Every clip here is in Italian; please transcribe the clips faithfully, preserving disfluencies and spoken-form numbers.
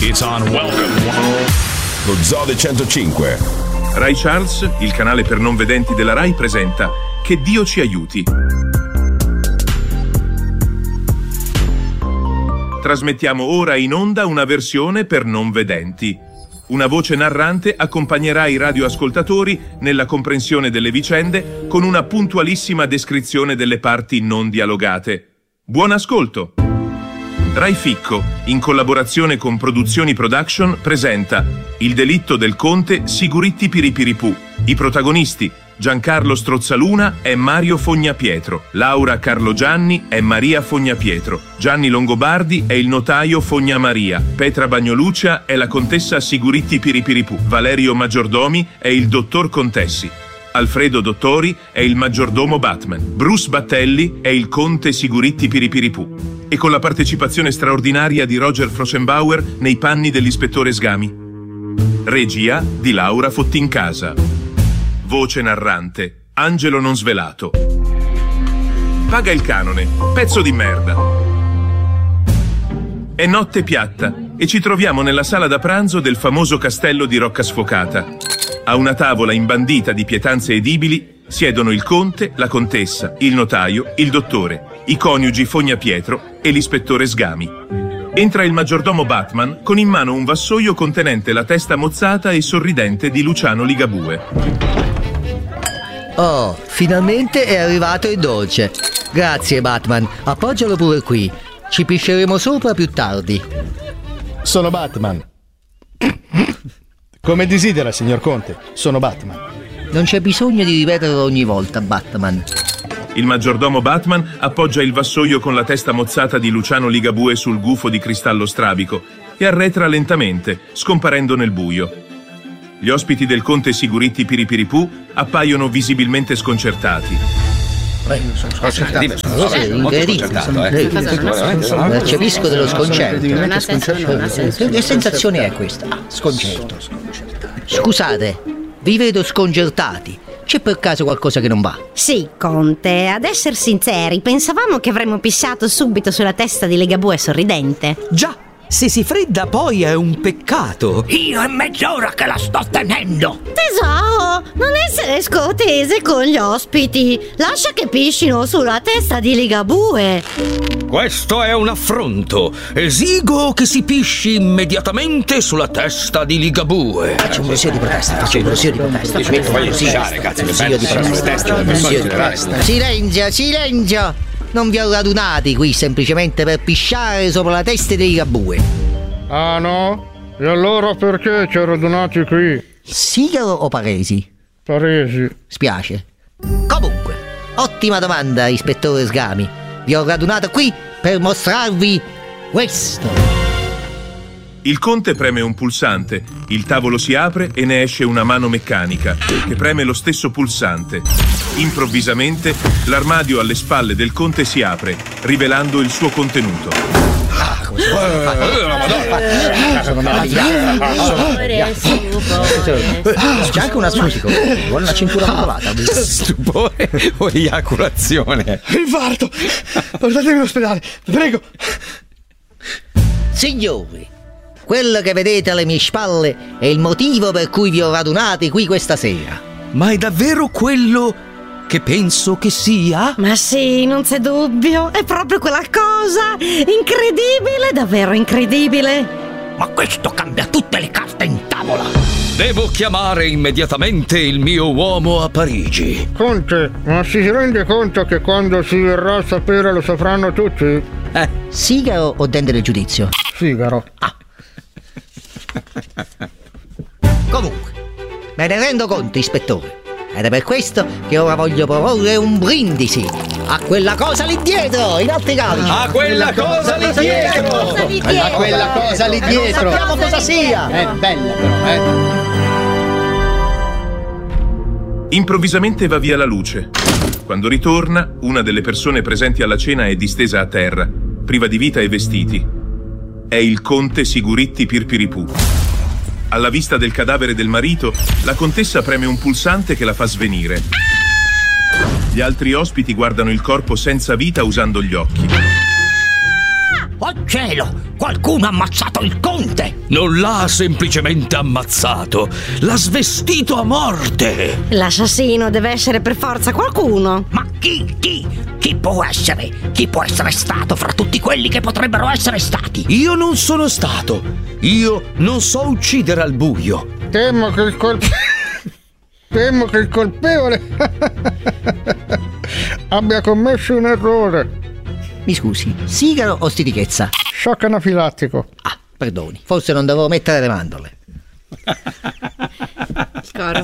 It's on Welcome. Lo Zoo del centocinque. Rai Charles, il canale per non vedenti della Rai, presenta Che Dio ci aiuti. Trasmettiamo ora in onda una versione per non vedenti. Una voce narrante accompagnerà i radioascoltatori nella comprensione delle vicende con una puntualissima descrizione delle parti non dialogate. Buon ascolto! Rai Ficco, in collaborazione con Produzioni Production, presenta Il delitto del conte Siguritti Piripiripù. I protagonisti: Giancarlo Strozzaluna è Mario Fognapietro, Laura Carlogianni è Maria Fognapietro, Gianni Longobardi è il notaio Fognamaria, Petra Bagnolucia è la contessa Siguritti Piripiripù, Valerio Maggiordomi è il dottor Contessi, Alfredo Dottori è il maggiordomo Batman, Bruce Battelli è il conte Siguritti Piripiripù. E con la partecipazione straordinaria di Roger Frossenbauer nei panni dell'ispettore Sgami. Regia di Laura Fottincasa. Voce narrante Angelo Nonsvelato. Paga il canone, pezzo di merda. È notte piatta e ci troviamo nella sala da pranzo del famoso castello di Rocca Sfocata. A una tavola imbandita di pietanze edibili siedono il conte, la contessa, il notaio, il dottore, i coniugi Fognapietro e l'ispettore Sgami. Entra il maggiordomo Batman con in mano un vassoio contenente la testa mozzata e sorridente di Luciano Ligabue. Oh, finalmente è arrivato il dolce. Grazie Batman, appoggialo pure qui. Ci pisceremo sopra più tardi. Sono Batman. Come desidera, signor Conte, sono Batman. Non c'è bisogno di ripeterlo ogni volta, Batman. Il maggiordomo Batman appoggia il vassoio con la testa mozzata di Luciano Ligabue sul gufo di cristallo strabico e arretra lentamente, scomparendo nel buio. Gli ospiti del conte Siguritti Piripiripù appaiono visibilmente sconcertati. Percepisco dello sconcerto. Che sensazione è questa? Sconcerto. Scusate, vi vedo sconcertati. C'è per caso qualcosa che non va? Sì, Conte, ad essere sinceri, pensavamo che avremmo pisciato subito sulla testa di Ligabue sorridente. Già, se si fredda poi è un peccato. Io è mezz'ora che la sto tenendo. Tesoro, non essere scortese con gli ospiti. Lascia che piscino sulla testa di Ligabue. Questo è un affronto. Esigo che si pisci immediatamente sulla testa di Ligabue. Faccio un brusio di protesta, faccio un brusio di protesta. Silenzio, silenzio! Non vi ho radunati qui semplicemente per pisciare sopra la testa di Ligabue. Ah no? E allora perché ci ha radunati qui? Sigaro o Paresi? Paresi. Spiace. Comunque, ottima domanda, ispettore Sgami. Vi ho radunato qui per mostrarvi questo. Il conte preme un pulsante, il tavolo si apre e ne esce una mano meccanica che preme lo stesso pulsante. Improvvisamente l'armadio alle spalle del conte si apre, rivelando il suo contenuto. Ah, come c'è anche una smusico. Vuole una cintura popolata. Stupore o eiaculazione? Infarto! Portatemi all'ospedale, prego. Signori, quello che vedete alle mie spalle è il motivo per cui vi ho radunati qui questa sera. Ma è davvero quello che penso che sia? Ma sì, non c'è dubbio. È proprio quella cosa. Incredibile, davvero incredibile. Ma questo cambia tutte le carte in tavola. Devo chiamare immediatamente il mio uomo a Parigi. Conte, ma si rende conto che quando si verrà a sapere lo sapranno tutti? Eh, sigaro o dente del giudizio? Sigaro. Ah. Comunque, me ne rendo conto, ispettore. Ed è per questo che ora voglio proporre un brindisi a quella cosa lì dietro, in altri calici. A quella cosa lì dietro! A quella cosa lì dietro! Non sappiamo cosa sia! È bella però, eh! Improvvisamente va via la luce. Quando ritorna, una delle persone presenti alla cena è distesa a terra, priva di vita e vestiti. È il conte Siguritti Pirpiripù. Alla vista del cadavere del marito, la contessa preme un pulsante che la fa svenire. Gli altri ospiti guardano il corpo senza vita usando gli occhi. Oh cielo! Qualcuno ha ammazzato il conte! Non l'ha semplicemente ammazzato, l'ha svestito a morte! L'assassino deve essere per forza qualcuno. Ma chi? Chi? Chi può essere? Chi può essere stato fra tutti quelli che potrebbero essere stati? Io non sono stato! Io non so uccidere al buio! Temo che il colpevole... Temo che il colpevole... abbia commesso un errore. Mi scusi, sigaro o stitichezza? Shock anafilattico. Ah, perdoni, forse non dovevo mettere le mandorle. Caro.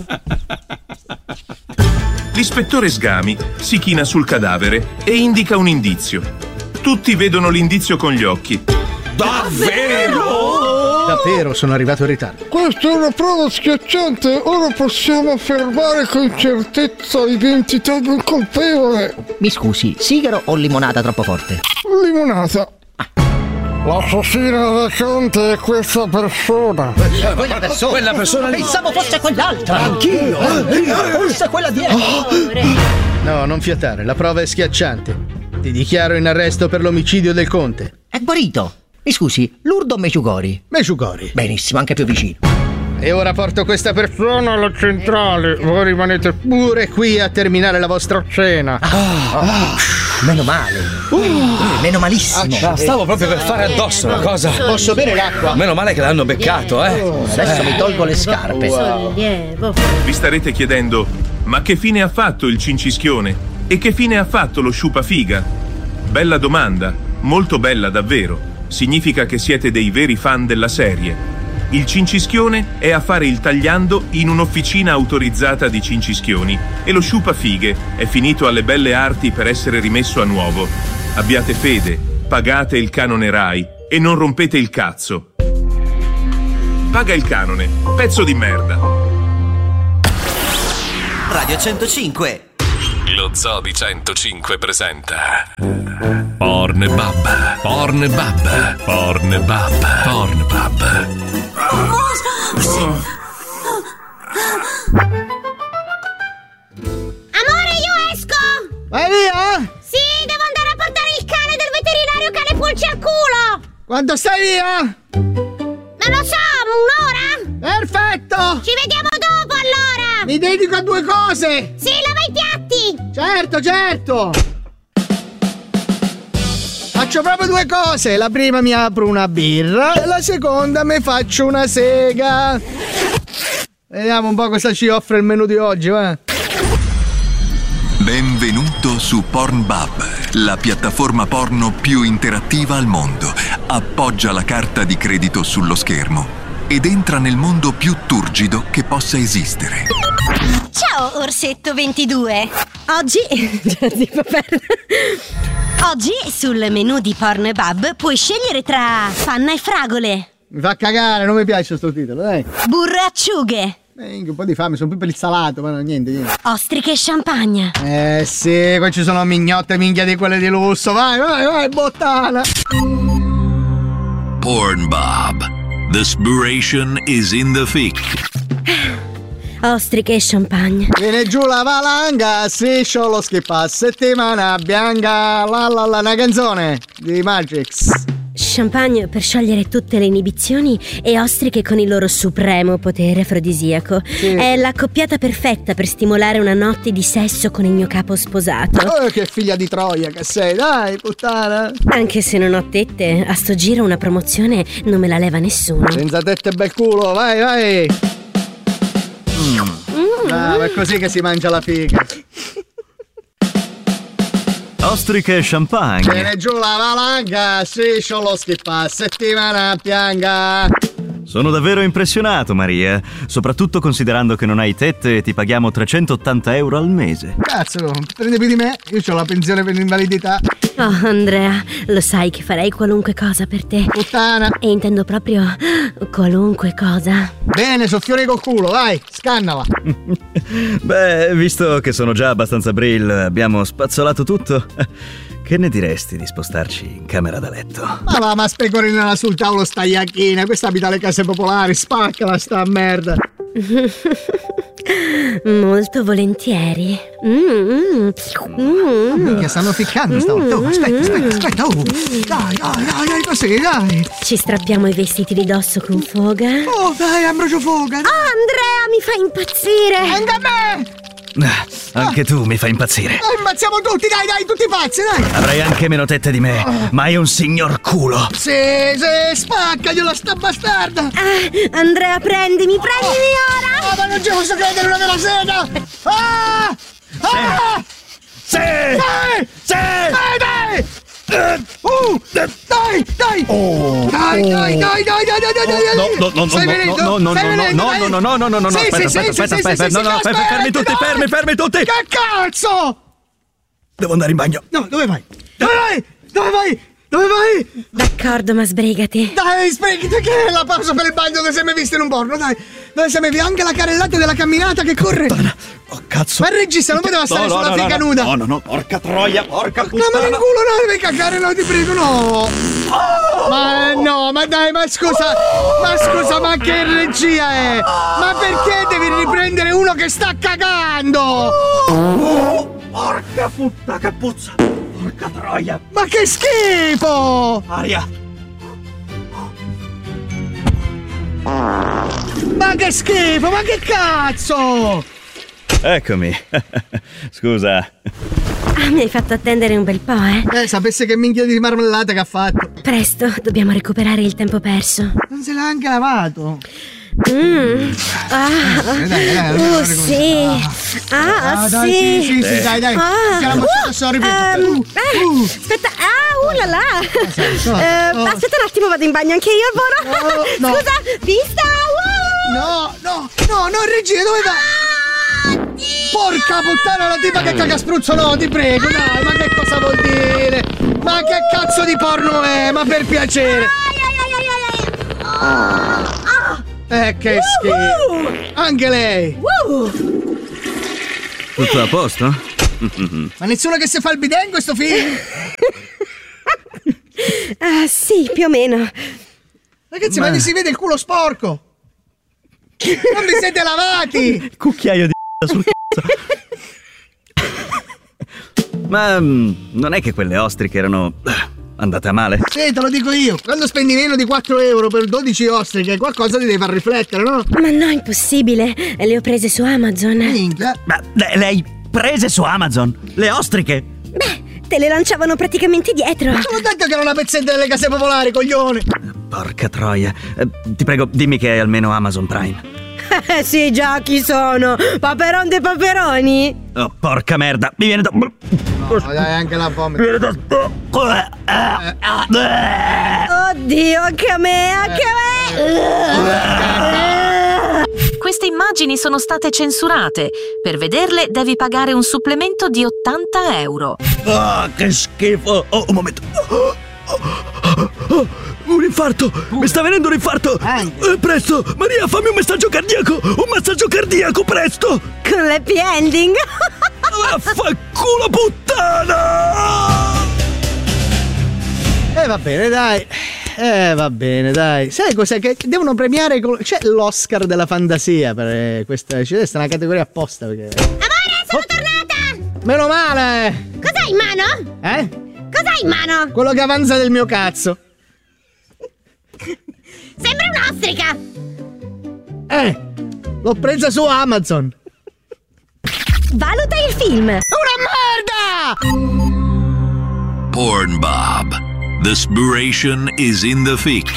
L'ispettore Sgami si china sul cadavere e indica un indizio. Tutti vedono l'indizio con gli occhi. Davvero? Davvero, sono arrivato in ritardo. Questa è una prova schiacciante. Ora possiamo affermare con certezza l'identità del colpevole. Mi scusi, sigaro o limonata troppo forte? Limonata. L'assassino del conte è questa persona. Quella persona? Quella persona lì? Pensavo fosse quell'altra. Anch'io. Forse quella dietro. No, non fiatare, la prova è schiacciante. Ti dichiaro in arresto per l'omicidio del conte. È guarito. Mi scusi, Lourdes o Meciugori? Meciugori. Benissimo, anche più vicino. E ora porto questa persona Sono alla centrale. Voi rimanete pure qui a terminare la vostra cena. Ah, ah, meno male. Uh, meno malissimo. Ah, stavo proprio per fare addosso la cosa. Posso bere l'acqua? Meno male che l'hanno beccato, eh. Adesso mi tolgo le scarpe. Sollievo. Vi starete chiedendo, ma che fine ha fatto il cincischione? E che fine ha fatto lo sciupafiga? Bella domanda, molto bella davvero. Significa che siete dei veri fan della serie. Il cincischione è a fare il tagliando in un'officina autorizzata di cincischioni e lo sciupafighe è finito alle belle arti per essere rimesso a nuovo. Abbiate fede, pagate il canone Rai e non rompete il cazzo. Paga il canone, pezzo di merda. Radio centocinque. Lo Zoo di centocinque presenta Pornbub, Pornbub, Pornbub, Pornbub. Amore, io esco! Vai via? Sì, devo andare a portare il cane del veterinario cane pulci al culo! Quando stai via? Non lo so, un'ora? Perfetto! Ci vediamo dopo allora! Mi dedico a due cose! Sì, lava i piatti! Certo, certo! Faccio proprio due cose. La prima mi apro una birra e la seconda mi faccio una sega. Vediamo un po' cosa ci offre il menù di oggi, va? Benvenuto su Pornbub, la piattaforma porno più interattiva al mondo. Appoggia la carta di credito sullo schermo ed entra nel mondo più turgido che possa esistere. Ciao, Orsetto ventidue! Oggi... Oggi sul menù di Pornbub puoi scegliere tra panna e fragole, Mi fa cagare, non mi piace sto titolo, dai. burro e acciughe, Eh, un po' di fame, sono più per il salato, ma no, niente, niente. ostriche e champagne. Eh sì, qua ci sono mignotte minchia di quelle di lusso. Vai, vai, vai, bottana. Pornbub. The spiration is in the thick. Ostriche e champagne. Viene giù la valanga, striscio lo schippa, settimana bianca, la la la, una canzone di Magix. Champagne per sciogliere tutte le inibizioni e ostriche con il loro supremo potere afrodisiaco. Sì. È l'accoppiata perfetta per stimolare una notte di sesso con il mio capo sposato. Oh, che figlia di Troia che sei, dai, puttana. Anche se non ho tette, a sto giro una promozione non me la leva nessuno. Senza tette e bel culo, vai, vai. Mm. Ah, è così che si mangia la figa. Ostriche e champagne. Viene giù la valanga, striscio lo schippa, settimana pianga. Sono davvero impressionato, Maria, soprattutto considerando che non hai tette e ti paghiamo trecentottanta euro al mese. Cazzo, prendi più di me, io ho la pensione per l'invalidità. Oh, Andrea, lo sai che farei qualunque cosa per te. Puttana. E intendo proprio qualunque cosa. Bene, soffione col culo, vai, scannala. Beh, visto che sono già abbastanza brill, abbiamo spazzolato tutto. Che ne diresti di spostarci in camera da letto? Ma va, ma specorinala sul tavolo sta iacchina, questa abita le case popolari, spaccala sta merda. Molto volentieri. Mm, mm, mm. Che stanno ficcando stavolta. Oh, aspetta, aspetta, aspetta. Oh. Dai, dai, dai, dai, così, dai. Ci strappiamo i vestiti di dosso con foga. Oh, dai, Ambrogio Foga. Oh, Andrea, mi fa impazzire. Anche a me. Anche tu mi fai impazzire. Eh, impazziamo tutti, dai, dai, tutti pazzi, dai. Avrai anche meno tette di me, oh. ma è un signor culo. Sì, sì, spaccaglielo sta bastarda. Ah, Andrea, prendimi, prendimi oh. ora. Oh, ma non ci posso credere, una vera sega. Ah! Ah! Sì! Dai! Sì! Dai, dai! Uh, dai, dai! Oh, dai, dai, dai, dai, dai, dai, dai, dai! No, no, no, Stai venendo? no, no, Stai venendo? no, no, no, no, no, no, no, aspetta, aspetta, aspetta, aspetta, no, no, fermi tutti, fermi, fermi tutti! Che cazzo? Devo andare in bagno. No, dove vai? Dove vai? Dove vai? Dove vai? D'accordo, ma sbrigati. Dai, sbrigati, che è la pausa per il bagno che sei mai visto in un porno, dai. Dove sei mai visto anche la carrellata della camminata che corre. Oh, cazzo. Ma il regista non poteva stare no, no, sulla no, figa no, nuda. No, no, no, porca troia, porca puttana. No, ma nel culo no, devi cagare, no, ti prego, no. Oh! Ma no, ma dai, ma scusa, ma scusa, ma che regia è? Ma perché devi riprendere uno che sta cagando? Oh, porca puttana, che puzza. Porca troia. Ma che schifo! Aria. Ma che schifo, ma che cazzo! Eccomi. Scusa. Ah, mi hai fatto attendere un bel po', eh? Eh, sapesse che minchia di marmellata che ha fatto. Presto, dobbiamo recuperare il tempo perso. Non se l'ha anche lavato. Mm. Ah, dai, dai, dai, uh, dai, sì. Ah, ah, dai, sì. sì, sì, sì, dai, dai. Ah, uh, um, uh, uh. Aspetta, ah, uh là là. Uh, oh. Aspetta un attimo, vado in bagno anche io, Boro. Oh, no. Scusa, vista. Uh. No, no, no, no, regia, dove vai? Ah, porca puttana, la tipa che caga spruzzo, no, ti prego, dai, ma che cosa vuol dire? Ma che cazzo di porno è? Ma per piacere. Eh, che schifo. Anche lei. Tutto a posto? Ma nessuno che si fa il bidet in questo film? Ah, sì, più o meno. Ragazzi, ma, ma si vede il culo sporco. Non vi siete lavati. Cucchiaio di sul cazzo. Ma um, non è che quelle ostriche erano andate a male? Sì, te lo dico io. Quando spendi meno di quattro euro per dodici ostriche, qualcosa ti deve far riflettere, no? Ma no, impossibile. Le ho prese su Amazon. Minchia. Ma le, le hai prese su Amazon? Le ostriche? Beh, te le lanciavano praticamente dietro. Ma sono detto che era una pezzetta delle case popolari, coglione. Porca troia. Eh, ti prego, dimmi che hai almeno Amazon Prime. Eh sì, già, chi sono? Paperon dei paperoni? Oh, porca merda, mi viene da... No, dai, anche la vomito. Mi viene da... Oddio, anche a me, anche a me! Queste immagini sono state censurate. Per vederle devi pagare un supplemento di ottanta euro. Ah, che schifo! Oh, un momento. Oh, oh, oh, un infarto! Uh. Mi sta venendo un infarto! Eh, presto! Maria, fammi un massaggio cardiaco! Un massaggio cardiaco, presto! Con l'happy ending! Vaffanculo puttana! Eh, va bene, dai. Eh, va bene, dai. Sai cos'è? Che devono premiare. Col... C'è l'Oscar della fantasia per questa. C'è una categoria apposta. Perché... Amore, sono oh. tornata! Meno male! Cos'hai in mano? Eh? Cos'hai in mano? Quello che avanza del mio cazzo. Sembra un'ostrica! Eh! L'ho presa su Amazon! Valuta il film! Una merda! Pornbob. The inspiration is in the fic.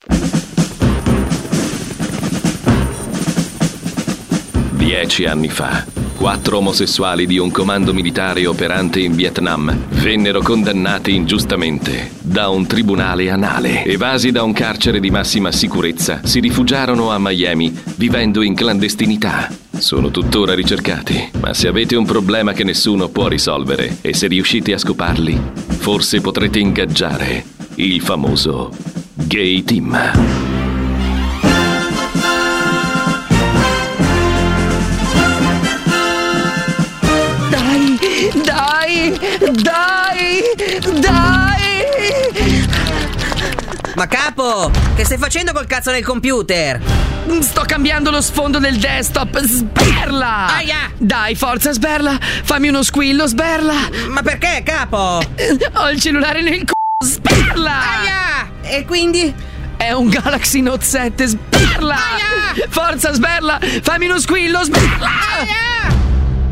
Dieci anni fa, quattro omosessuali di un comando militare operante in Vietnam vennero condannati ingiustamente da un tribunale anale. Evasi da un carcere di massima sicurezza, si rifugiarono a Miami, vivendo in clandestinità. Sono tuttora ricercati, ma se avete un problema che nessuno può risolvere e se riuscite a scoparli, forse potrete ingaggiare il famoso Gay Team. Dai, dai, dai! Ma capo, che stai facendo col cazzo nel computer? Sto cambiando lo sfondo del desktop. Sberla! Aia! Dai, forza, sberla! Fammi uno squillo, sberla! Ma perché, capo? Ho il cellulare nel c***o, sberla! Aia! E quindi? È un Galaxy Note sette, sberla! Aia! Forza, sberla! Fammi uno squillo, sberla!